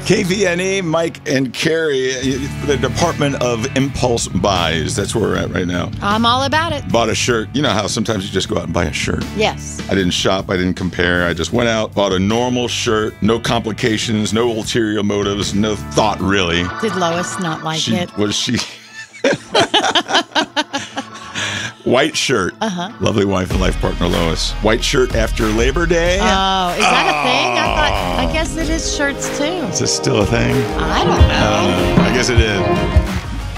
KVNE, Mike and Carrie, the Department of Impulse Buys. That's where we're at right now. I'm all about it. Bought a shirt. You know how sometimes you just go out and buy a shirt? Yes. I didn't shop. I didn't compare. I just went out, bought a normal shirt. No complications, no ulterior motives, no thought really. Did Lois not like it? Was she... White shirt. Lovely wife and life partner, Lois. White shirt after Labor Day. Oh, is that a thing? I guess it is shirts too. Is this still a thing? I don't know. I guess it is.